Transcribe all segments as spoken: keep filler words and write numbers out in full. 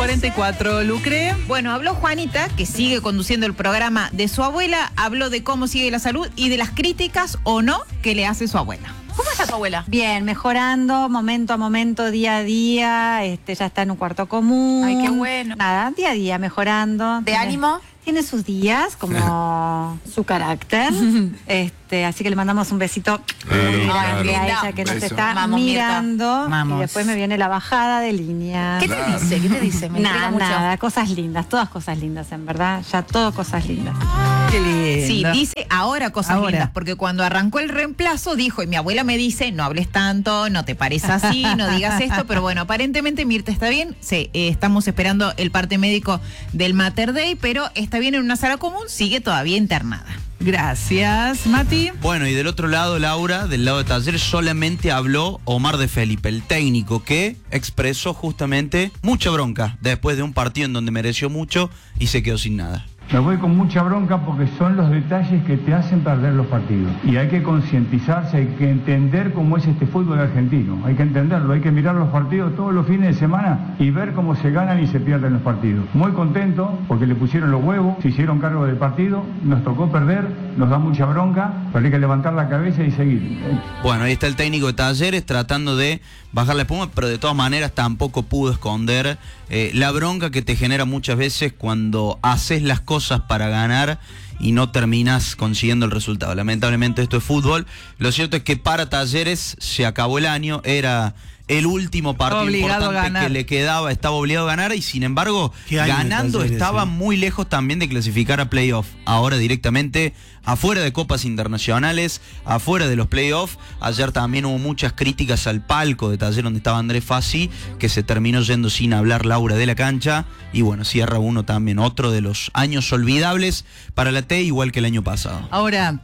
cuarenta y cuatro, Lucre. Bueno, habló Juanita, que sigue conduciendo el programa de su abuela, habló de cómo sigue la salud y de las críticas o no que le hace su abuela. ¿Cómo está tu abuela? Bien, mejorando, momento a momento, día a día, este, ya está en un cuarto común. Ay, qué bueno. Nada, día a día, mejorando. ¿De Tiene, ánimo? Tiene sus días, como su carácter. este, así que le mandamos un besito muy grande a ella que nos Beso. está Vamos, mirando. Vamos. Y después me viene la bajada de línea. ¿Qué te dice? ¿Qué te dice? Me Nada, intriga mucho. nada, cosas lindas, todas cosas lindas, en verdad. Ya todo cosas lindas. Qué lindo. Sí, dice ahora cosas Ahora. lindas, porque cuando arrancó el reemplazo dijo, y mi abuela me dice, no hables tanto, no te pares así, no digas esto, pero bueno, aparentemente Mirta está bien, sí, eh, estamos esperando el parte médico del Mater Dei, pero está bien en una sala común, sigue todavía internada. Gracias, Mati. Bueno, y del otro lado, Laura, del lado de Talleres, solamente habló Omar de Felipe, el técnico que expresó justamente mucha bronca después de un partido en donde mereció mucho y se quedó sin nada. Me voy con mucha bronca porque son los detalles que te hacen perder los partidos. Y hay que concientizarse, hay que entender cómo es este fútbol argentino. Hay que entenderlo, hay que mirar los partidos todos los fines de semana y ver cómo se ganan y se pierden los partidos. Muy contento porque le pusieron los huevos, se hicieron cargo del partido, nos tocó perder, nos da mucha bronca, pero hay que levantar la cabeza y seguir. Bueno, ahí está el técnico de Talleres tratando de bajar la espuma, pero de todas maneras tampoco pudo esconder eh, la bronca que te genera muchas veces cuando haces las cosas para ganar y no terminas consiguiendo el resultado. Lamentablemente esto es fútbol. Lo cierto es que para Talleres se acabó el año, era el último partido Obligado a importante ganar. que le quedaba, estaba obligado a ganar y sin embargo, Qué año de ganando Talleres, estaba eh. muy lejos también de clasificar a playoff. Ahora directamente afuera de copas internacionales, afuera de los playoffs. Ayer también hubo muchas críticas al palco de Talleres donde estaba Andrés Fassi, que se terminó yendo sin hablar Laura de la cancha. Y bueno, cierra uno también, otro de los años olvidables para la T, igual que el año pasado. Ahora,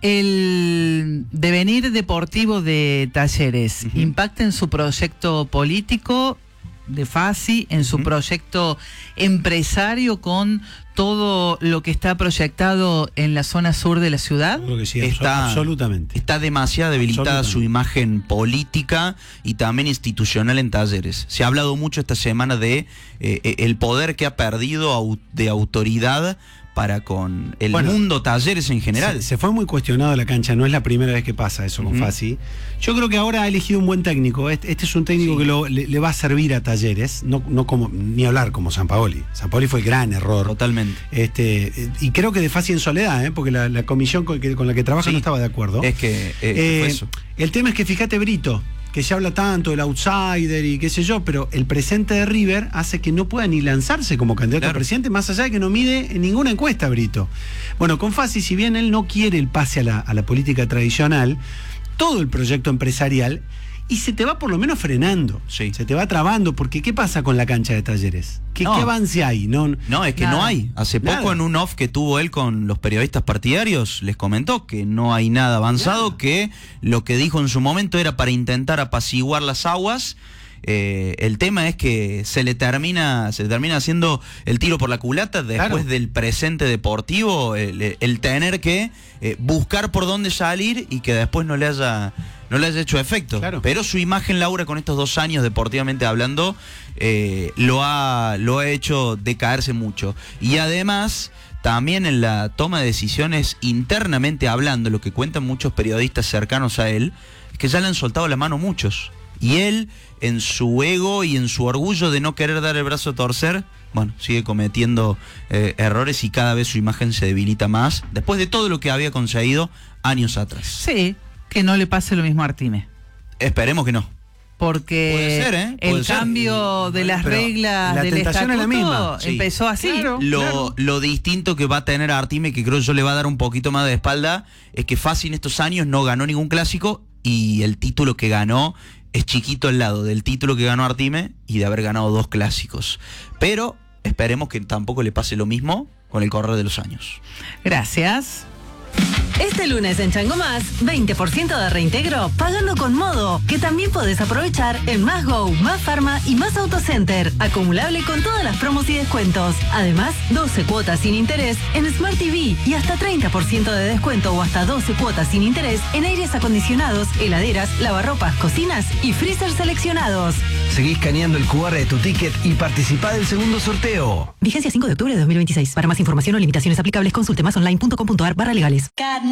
el devenir deportivo de Talleres, Uh-huh. ¿impacta en su proyecto político de Fassi, en su Uh-huh. proyecto empresario con todo lo que está proyectado en la zona sur de la ciudad? Creo que sí, Está- absolutamente. Está demasiado debilitada Absolutamente. su imagen política y también institucional en Talleres. Se ha hablado mucho esta semana de eh, el poder que ha perdido au- de autoridad para con el Bueno, mundo Talleres en general. Se, se fue muy cuestionado la cancha, no es la primera vez que pasa eso con Ujú. Fassi. Yo creo que ahora ha elegido un buen técnico. Este, este es un técnico Sí. que lo- le, le va a servir a Talleres, no, no como ni hablar como Sampaoli. Sampaoli fue el gran error. Totalmente. Este, eh, y creo que de Fassi en soledad, ¿eh? porque la, la comisión con, que- con la que trabaja Sí. no estaba de acuerdo. Es que eh, Eh, fue eso. el tema es que fíjate, Brito, que se habla tanto del outsider y qué sé yo, pero el presente de River hace que no pueda ni lanzarse como candidato Claro. a presidente, más allá de que no mide en ninguna encuesta, Brito. Bueno, con Fassi, si bien él no quiere el pase a la, a la política tradicional, todo el proyecto empresarial, y se te va por lo menos frenando, Sí. se te va trabando, porque ¿qué pasa con la cancha de Talleres? ¿Qué, No. qué avance hay? No, No, es que Nada. no hay. Hace poco Nada. en un off que tuvo él con los periodistas partidarios, les comentó que no hay nada avanzado, Nada. que lo que dijo en su momento era para intentar apaciguar las aguas. Eh, el tema es que se le termina se le termina haciendo el tiro por la culata después Claro. del presente deportivo, el, el tener que eh, buscar por dónde salir y que después no le haya no le haya hecho efecto. Claro. Pero su imagen, Laura, con estos dos años deportivamente hablando, eh, lo ha lo ha hecho decaerse mucho. Y además también en la toma de decisiones internamente hablando, lo que cuentan muchos periodistas cercanos a él, es que ya le han soltado la mano muchos. Y él, en su ego y en su orgullo de no querer dar el brazo a torcer, bueno, sigue cometiendo eh, errores y cada vez su imagen se debilita más, después de todo lo que había conseguido años atrás. Sí, que no le pase lo mismo a Artime. Esperemos que no. Porque Puede ser, ¿eh? Puede el ser. cambio de las Pero reglas la del tentación es la estatuto misma. Sí. empezó así. Claro. Lo, lo distinto que va a tener a Artime, que creo yo le va a dar un poquito más de espalda, es que Fassi en estos años no ganó ningún clásico y el título que ganó es chiquito al lado del título que ganó Artime y de haber ganado dos clásicos. Pero esperemos que tampoco le pase lo mismo con el correr de los años. Gracias. Este lunes en Chango Más, veinte por ciento de reintegro pagando con Modo, que también podés aprovechar en Más Go, Más Pharma y Más Autocenter. Acumulable con todas las promos y descuentos. Además, doce cuotas sin interés en Smart T V y hasta treinta por ciento de descuento o hasta doce cuotas sin interés en aires acondicionados, heladeras, lavarropas, cocinas y freezer seleccionados. Seguí escaneando el cu erre de tu ticket y participá del segundo sorteo. Vigencia cinco de octubre de dos mil veintiséis. Para más información o limitaciones aplicables, consulte más online punto com punto ar barra legales.